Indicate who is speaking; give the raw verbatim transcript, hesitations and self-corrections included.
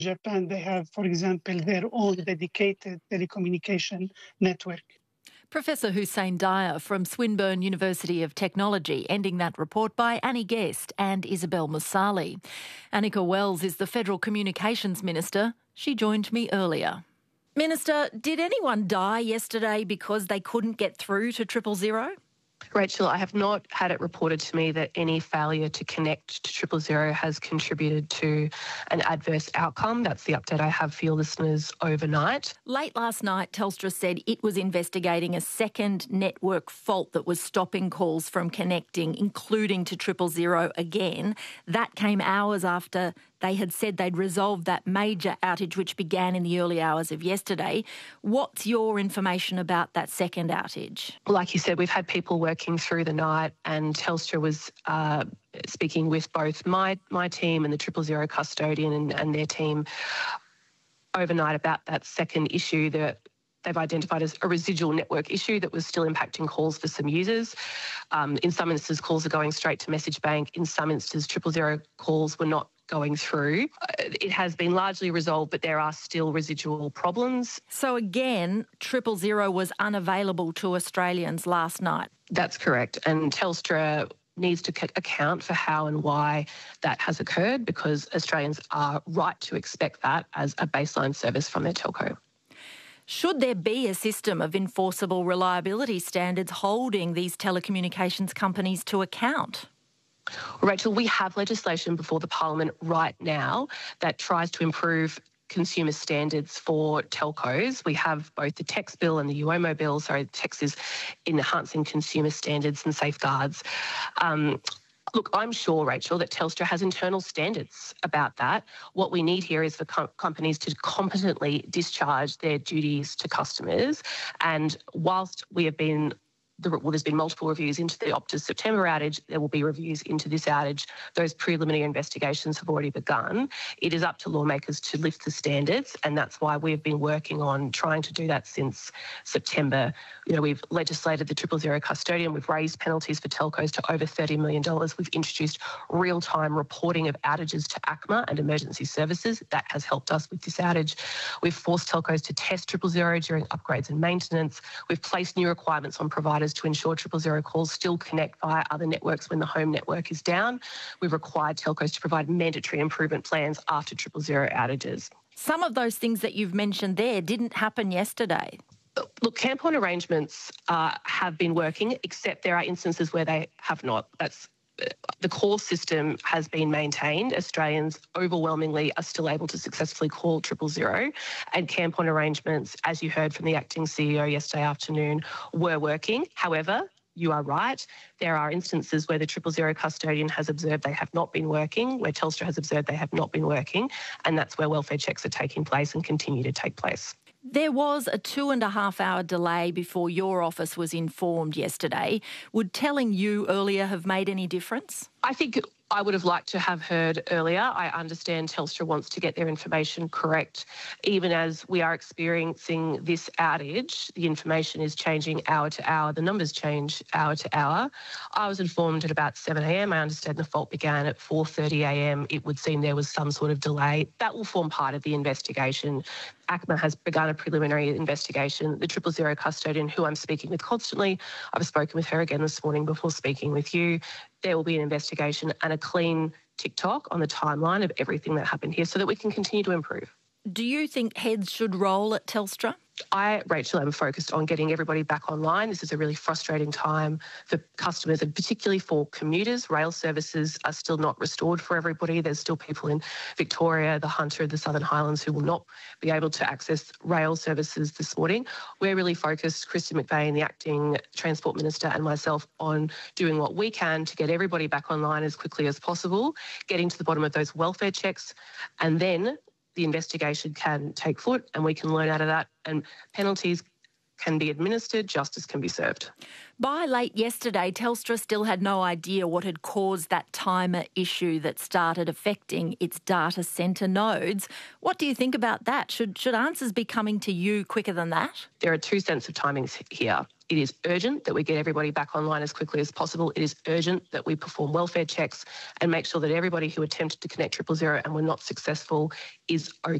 Speaker 1: Japan, they have, for example, their own dedicated telecommunication network.
Speaker 2: Professor Hussein Dyer from Swinburne University of Technology, ending that report by Annie Guest and Isabel Musali. Annika Wells is the Federal Communications Minister. She joined me earlier. Minister, did anyone die yesterday because they couldn't get through to triple zero?
Speaker 3: Rachel, I have not had it reported to me that any failure to connect to triple zero has contributed to an adverse outcome. That's the update I have for your listeners overnight.
Speaker 2: Late last night, Telstra said it was investigating a second network fault that was stopping calls from connecting, including to triple zero again. That came hours after they had said they'd resolved that major outage which began in the early hours of yesterday. What's your information about that second outage?
Speaker 3: Like you said, we've had people working through the night, and Telstra was uh, speaking with both my my team and the triple zero custodian and, and their team overnight about that second issue that they've identified as a residual network issue that was still impacting calls for some users. Um, in some instances, calls are going straight to Message Bank. In some instances, triple zero calls were not going through. It has been largely resolved, but there are still residual problems.
Speaker 2: So again, triple zero was unavailable to Australians last night.
Speaker 3: That's correct. And Telstra needs to account for how and why that has occurred, because Australians are right to expect that as a baseline service from their telco.
Speaker 2: Should there be a system of enforceable reliability standards holding these telecommunications companies to account?
Speaker 3: Rachel, we have legislation before the Parliament right now that tries to improve consumer standards for telcos. We have both the TEX bill and the U O M O bill. Sorry, TEX is enhancing consumer standards and safeguards. Um, Look, I'm sure, Rachel, that Telstra has internal standards about that. What we need here is for com- companies to competently discharge their duties to customers. And whilst we have been The, well, there's been multiple reviews into the Optus September outage. There will be reviews into this outage. Those preliminary investigations have already begun. It is up to lawmakers to lift the standards, and that's why we've been working on trying to do that since September. You know, we've legislated the triple zero custodian. We've raised penalties for telcos to over thirty million dollars. We've introduced real-time reporting of outages to A C M A and emergency services. That has helped us with this outage. We've forced telcos to test triple zero during upgrades and maintenance. We've placed new requirements on providers to ensure triple zero calls still connect via other networks when the home network is down. We've required telcos to provide mandatory improvement plans after triple zero outages.
Speaker 2: Some of those things that you've mentioned there didn't happen yesterday.
Speaker 3: Look, camp on arrangements uh, have been working, except there are instances where they have not. That's the call system has been maintained. Australians overwhelmingly are still able to successfully call triple zero, and camp on arrangements, as you heard from the acting C E O yesterday afternoon, were working. However, you are right. There are instances where the triple zero custodian has observed they have not been working, where Telstra has observed they have not been working, and that's where welfare checks are taking place and continue to take place.
Speaker 2: There was a two and a half hour delay before your office was informed yesterday. Would telling you earlier have made any difference?
Speaker 3: I think I would have liked to have heard earlier. I understand Telstra wants to get their information correct. Even as we are experiencing this outage, the information is changing hour to hour. The numbers change hour to hour. I was informed at about seven a.m. I understand the fault began at four thirty a.m. It would seem there was some sort of delay. That will form part of the investigation. A C M A has begun a preliminary investigation. The triple zero custodian, who I'm speaking with constantly, I've spoken with her again this morning before speaking with you. There will be an investigation and a clean TikTok on the timeline of everything that happened here so that we can continue to improve.
Speaker 2: Do you think heads should roll at Telstra?
Speaker 3: I, Rachel, am focused on getting everybody back online. This is a really frustrating time for customers and particularly for commuters. Rail services are still not restored for everybody. There's still people in Victoria, the Hunter, the Southern Highlands who will not be able to access rail services this morning. We're really focused, Kristin McVeigh, the Acting Transport Minister, and myself, on doing what we can to get everybody back online as quickly as possible, getting to the bottom of those welfare checks, and then the investigation can take foot and we can learn out of that, and penalties can be administered, justice can be served.
Speaker 2: By late yesterday, Telstra still had no idea what had caused that timer issue that started affecting its data centre nodes. What do you think about that? Should, should answers be coming to you quicker than that?
Speaker 3: There are two sets of timings here. It is urgent that we get everybody back online as quickly as possible. It is urgent that we perform welfare checks and make sure that everybody who attempted to connect triple zero and were not successful is okay.